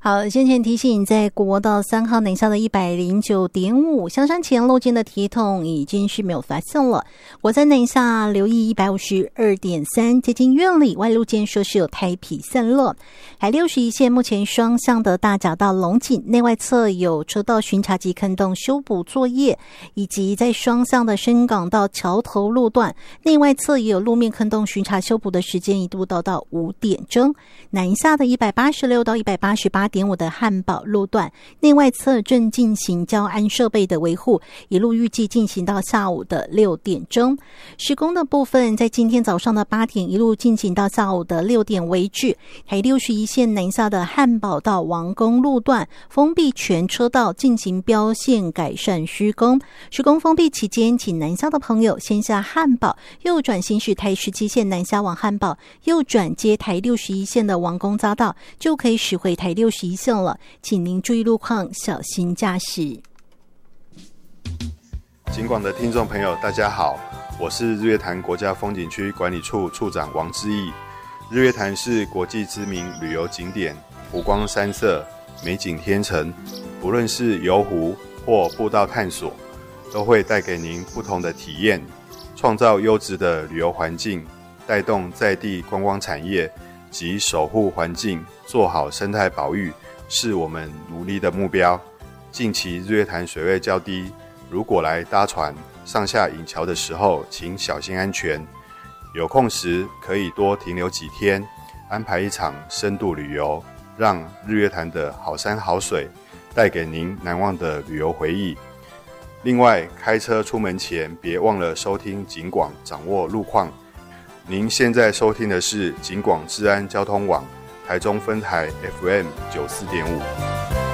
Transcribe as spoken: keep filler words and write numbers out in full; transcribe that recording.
好，先前提醒，在国道三号南下的一百零九点五香山前路间的铁桶已经是没有发现了。国三南下留意一百五十二点三接近院里外路间设施有胎皮散落。海六十一线目前双向的大甲到龙井内外侧有车道巡查及坑洞修补作业，以及在双向的深港到桥头路段内外侧也有路面坑洞巡查修补的时间一度到到五点钟。南下的一百八十六到一百八十八点五的汉宝路段内外侧正进行交安设备的维护，一路预计进行到下午的六点钟。施工的部分在今天早上的八点一路进行到下午的六点为止。台六十一线南下的汉宝到王宫路段封闭全车道进行标线改善施工。施工封闭期间，请南下的朋友先下汉宝，右转行驶台十七线南下往汉宝，右转接台六十一线的王宫匝道，就可以驶回台六十一线了，请您注意路况，小心驾驶。 警广的听众朋友大家好，我是日月潭国家风景区管理处处长王之义。日月潭是国际知名旅游景点，湖光山色，美景天成，不论是游湖或步道探索，都会带给您不同的体验，创造优质的旅游环境，带动在地观光产业及守护环境，做好生态保育，是我们努力的目标。近期日月潭水位较低，如果来搭船上下引桥的时候，请小心安全。有空时可以多停留几天，安排一场深度旅游，让日月潭的好山好水带给您难忘的旅游回忆。另外，开车出门前别忘了收听警广，掌握路况。您现在收听的是警广治安交通网台中分台 F M 九十四点五。